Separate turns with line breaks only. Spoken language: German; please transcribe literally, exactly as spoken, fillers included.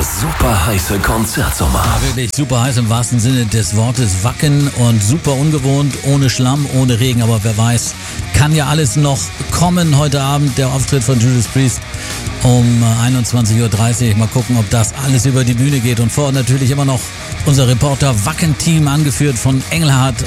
super heiße Konzertsommer.
Ja, wirklich super heiß im wahrsten Sinne des Wortes. Wacken und super ungewohnt, ohne Schlamm, ohne Regen. Aber wer weiß, kann ja alles noch kommen heute Abend. Der Auftritt von Judas Priest um einundzwanzig Uhr dreißig. Mal gucken, ob das alles über die Bühne geht. Und vor Ort natürlich immer noch unser Reporter Wacken-Team, angeführt von Engelhardt.